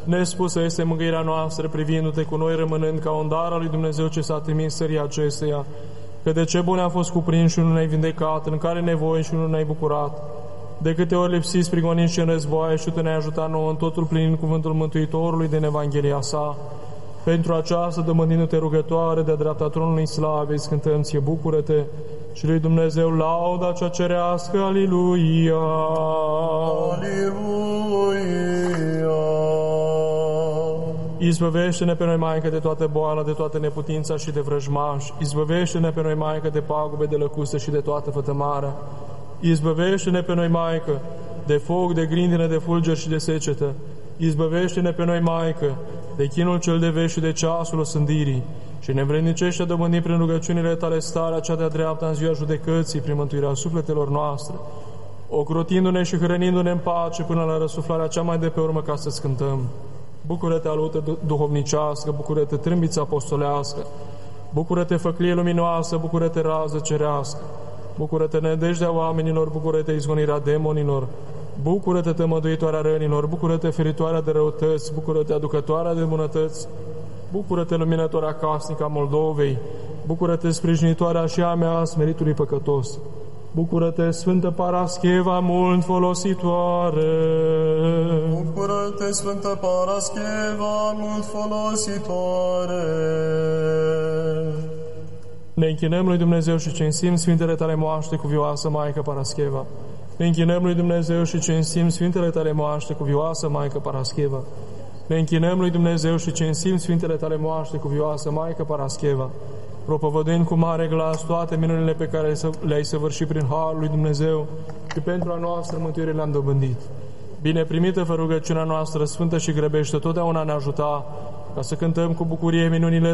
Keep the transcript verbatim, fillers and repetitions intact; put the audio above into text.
Nespusă este mângâierea noastră, privindu-te cu noi, rămânând ca un dar al lui Dumnezeu ce s-a trimis sării acesteia. Că de ce bune a fost cuprins și nu ne-ai vindecat, în care nevoie și nu ne-ai bucurat. De câte ori lipsiți, prigoniți și în războaie, și Tu ne-ai ajutat nouă în totul plinind cuvântul Mântuitorului din Evanghelia sa. Pentru aceasta, dămânindu-te rugătoare de-a dreapta tronului slavei, cântăm ție, bucură-te, și lui Dumnezeu lauda cea cerească, Aliluia! Aliluia! Izbăvește-ne pe noi, Maică, de toată boala, de toată neputința și de vrăjmași. Izbăvește-ne pe noi, Maică, de pagube, de lăcustă și de toată fătămarea. Izbăvește-ne pe noi, Maică, de foc, de grindină, de fulger și de secetă. Izbăvește-ne pe noi, Maică, de chinul cel de vești și de ceasul osândirii. Și ne învrednicește dămâni prin rugăciunile Tale starea cea de-a dreapta în ziua judecății, prin mântuirea sufletelor noastre, ocrotindu-ne și hrănindu-ne în pace până la răsuflarea cea mai de pe urmă, ca să-ți cântăm. Bucură-te, alută duhovnicească, bucură-te, trâmbiță apostolească, bucură-te, făclie luminoasă, bucură-te, rază cerească, bucură-te, nădejdea oamenilor, bucură-te, izgonirea demonilor, bucură-te, tămăduitoarea rănilor, bucură-te, feritoarea de răutăți, bucură-te, aducătoarea de bunătăți, bucură-te, luminătoarea casnică a Moldovei, bucură-te, sprijinitoarea și a mea a smeritului păcătos, bucură-te, Sfântă Parascheva mult folositoare. Bucură-te, Sfântă Parascheva mult folositoare. Ne închinăm lui Dumnezeu și cinstim Sfintele Tale moaște cuvioasă, Maică Parascheva. Ne închinăm lui Dumnezeu și cinstim Sfintele Tale moaște cuvioasă, Maică Parascheva. Ne închinăm lui Dumnezeu și cinstim Sfintele Tale moaște cuvioasă, Maică Parascheva, propovăduind cu mare glas toate minunile pe care le-ai săvârșit prin harul lui Dumnezeu și pentru a noastră mântuire le-am dobândit. Bine primită fă rugăciunea noastră sfântă și grăbește totdeauna ne ajuta ca să cântăm cu bucurie minunile